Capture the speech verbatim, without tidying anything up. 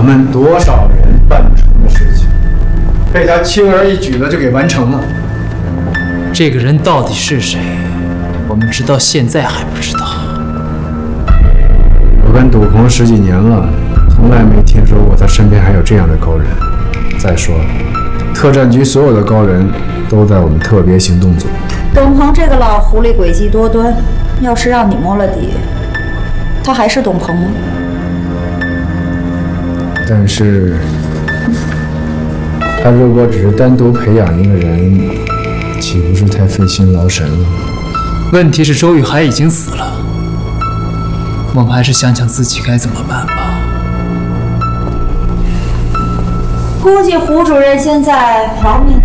们多少人办不成的事情，被他轻而易举的就给完成了。 这个人到底是谁？我们直到现在还不知道。 我跟赌棚十几年了，从来没听说过他身边还有这样的高人。再说，特战局所有的高人都在我们特别行动组。 董鹏这个老狐狸诡计多端，要是让你摸了底，他还是董鹏吗？ 但是，他如果只是单独培养一个人，岂不是太费心劳神了？ 问题是周玉海已经死了，我们还是想想自己该怎么办吧。 估计胡主任现在亡命。